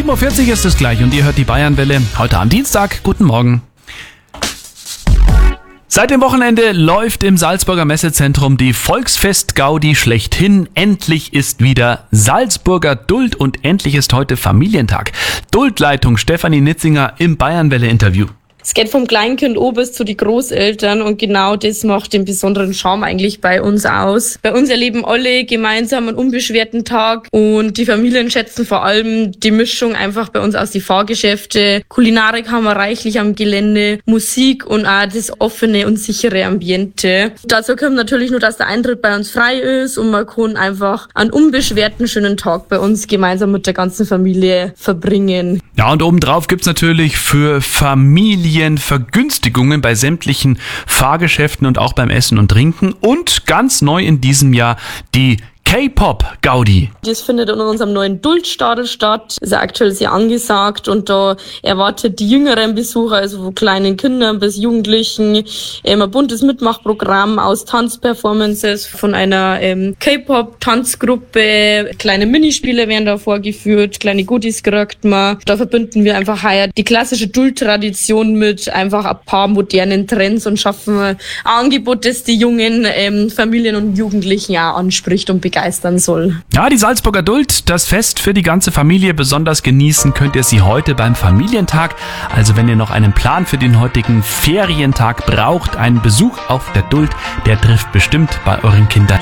7:40 Uhr ist es gleich und ihr hört die Bayernwelle heute am Dienstag. Guten Morgen. Seit dem Wochenende läuft im Salzburger Messezentrum die Volksfest-Gaudi schlechthin. Endlich ist wieder Salzburger Duld und endlich ist heute Familientag. Duldleitung Stefanie Nitzinger im Bayernwelle-Interview. Es geht vom Kleinkind bis zu die Großeltern und genau das macht den besonderen Charme eigentlich bei uns aus. Bei uns erleben alle gemeinsam einen unbeschwerten Tag und die Familien schätzen vor allem die Mischung einfach bei uns aus die Fahrgeschäfte. Kulinarik haben wir reichlich am Gelände, Musik und auch das offene und sichere Ambiente. Dazu kommt natürlich nur, dass der Eintritt bei uns frei ist und man kann einfach einen unbeschwerten schönen Tag bei uns gemeinsam mit der ganzen Familie verbringen. Ja, und obendrauf gibt's natürlich für Familien Vergünstigungen bei sämtlichen Fahrgeschäften und auch beim Essen und Trinken. Und ganz neu in diesem Jahr die K-Pop-Gaudi. Das findet in unserem neuen Duldstadel statt. Ist ja aktuell sehr angesagt und da erwartet die jüngeren Besucher, also von kleinen Kindern bis Jugendlichen, ein buntes Mitmachprogramm aus Tanzperformances von einer K-Pop-Tanzgruppe. Kleine Minispiele werden da vorgeführt, kleine Goodies kriegt man. Da verbinden wir einfach heuer die klassische Duld-Tradition mit einfach ein paar modernen Trends und schaffen ein Angebot, das die jungen Familien und Jugendlichen auch anspricht und begeistern soll. Ja, die Salzburger Duld, das Fest für die ganze Familie. Besonders genießen könnt ihr sie heute beim Familientag. Also wenn ihr noch einen Plan für den heutigen Ferientag braucht, einen Besuch auf der Duld, der trifft bestimmt bei euren Kindern.